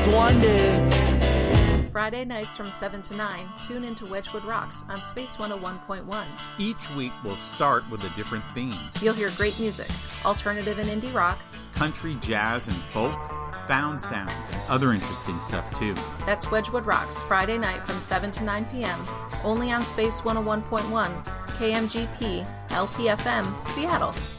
Duende. Friday nights from 7 to 9, tune into Wedgwood Rocks on Space 101.1. Each week will start with a different theme. You'll hear great music, alternative and indie rock, country, jazz, and folk, found sounds, and other interesting stuff too. That's Wedgwood Rocks, Friday night from 7 to 9 p.m., only on Space 101.1, KMGP, LPFM, Seattle.